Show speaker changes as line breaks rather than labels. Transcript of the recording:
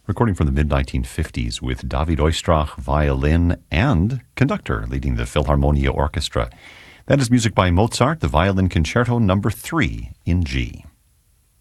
recording from the mid-1950s with David Oistrakh, violin and conductor, leading the Philharmonia Orchestra. That is music by Mozart, the Violin Concerto No. 3 in G.